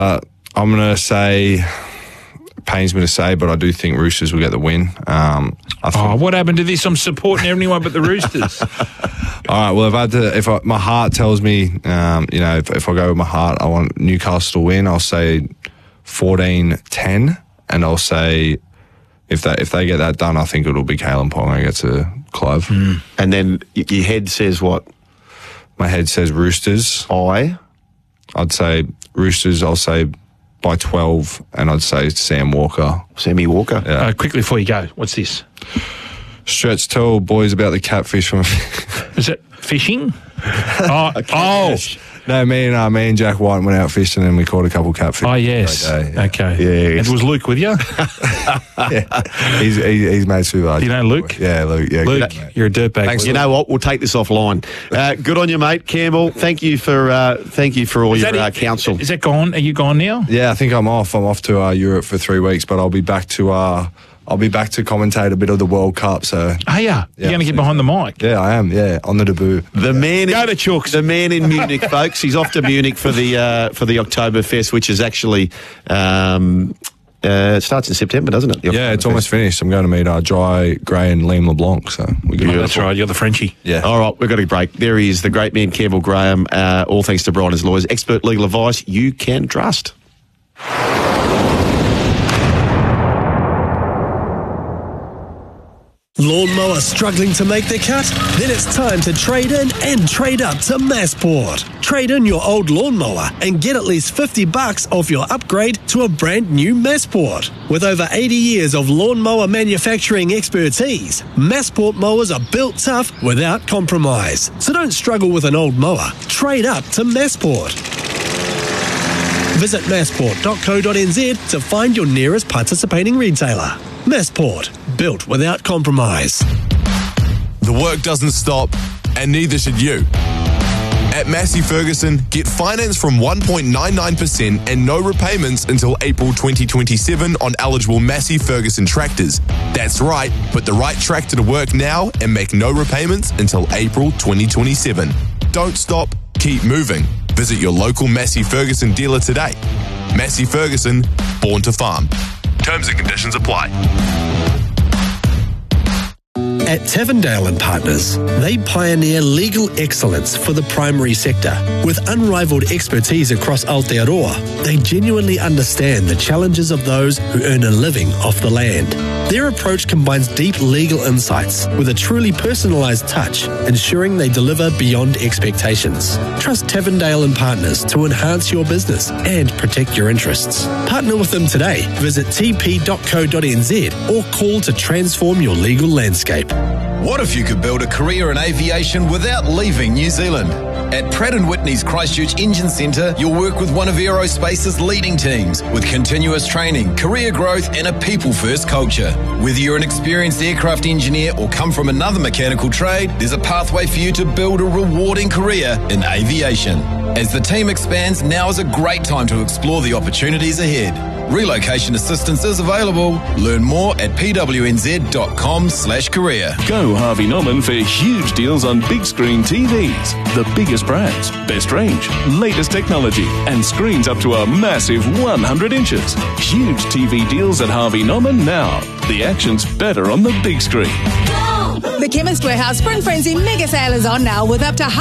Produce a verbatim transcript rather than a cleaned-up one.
Uh, I'm going to say, it pains me to say, but I do think Roosters will get the win. Um, I think, oh, what happened to this? I'm supporting everyone but the Roosters. All right, well, if I had to, if I, my heart tells me, um, you know, if, if I go with my heart, I want Newcastle to win, I'll say fourteen ten, and I'll say if they, if they get that done, I think it'll be Kalen Ponga gets a Clive. Mm. And then y- your head says what? My head says Roosters. I? I'd say Roosters, I'll say by twelve, and I'd say Sam Walker. Sammy Walker. Yeah. Uh, quickly before you go, what's this? Stretch, tell boys about the catfish from... Is it fishing? oh, oh. No, me and, uh, me and Jack White went out fishing and we caught a couple catfish. Oh, yes. Day, yeah. Okay. Yeah, and was Luke with you? yeah. He's, he, he's mates with us. You know Luke? Yeah, Luke. Yeah, Luke, you're a dirtbag. Thanks. You know what? We'll take this offline. Uh, good on you, mate. Campbell, thank you for uh, thank you for all is your that uh, counsel. Is that gone? Are you gone now? Yeah, I think I'm off. I'm off to uh, Europe for three weeks, but I'll be back to... Uh, I'll be back to commentate a bit of the World Cup. So, oh, yeah, yeah you're going to get behind the mic. Yeah, I am. Yeah, on the debut. The man, go in, to Chooks. The man in Munich, folks. He's off to Munich for the uh, for the Oktoberfest, which is actually um, uh, it starts in September, doesn't it? Yeah, it's almost finished. I'm going to meet uh, Dry, Gray, and Liam LeBlanc. So we oh, that's right. You're the Frenchie. Yeah. All right, we've got to break. There he is, the great man Campbell Graham. Uh, all thanks to Brian as lawyers, expert legal advice you can trust. Lawnmower struggling to make the cut? Then it's time to trade in and trade up to Massport. Trade in your old lawnmower and get at least fifty bucks off your upgrade to a brand new Massport. With over eighty years of lawnmower manufacturing expertise, Massport mowers are built tough without compromise. So don't struggle with an old mower. Trade up to Massport. Visit massport dot co dot n z to find your nearest participating retailer. Massport, built without compromise. The work doesn't stop, and neither should you. At Massey Ferguson, get finance from one point nine nine percent and no repayments until April twenty twenty-seven on eligible Massey Ferguson tractors. That's right, put the right tractor to work now and make no repayments until April twenty twenty-seven. Don't stop, keep moving. Visit your local Massey Ferguson dealer today. Massey Ferguson, born to farm. Terms and conditions apply. At Tavendale and Partners, they pioneer legal excellence for the primary sector. With unrivaled expertise across Aotearoa, they genuinely understand the challenges of those who earn a living off the land. Their approach combines deep legal insights with a truly personalised touch, ensuring they deliver beyond expectations. Trust Tavendale and Partners to enhance your business and protect your interests. Partner with them today. Visit t p dot co dot n z or call to transform your legal landscape. What if you could build a career in aviation without leaving New Zealand? At Pratt and Whitney's Christchurch Engine Centre, you'll work with one of aerospace's leading teams with continuous training, career growth and a people-first culture. Whether you're an experienced aircraft engineer or come from another mechanical trade, there's a pathway for you to build a rewarding career in aviation. As the team expands, now is a great time to explore the opportunities ahead. Relocation assistance is available. Learn more at p w n z dot com slash career. Go Harvey Norman for huge deals on big screen T Vs. The biggest brands, best range, latest technology, and screens up to a massive one hundred inches. Huge T V deals at Harvey Norman now. The action's better on the big screen. The Chemist Warehouse Spring Frenzy Mega Sale is on now with up to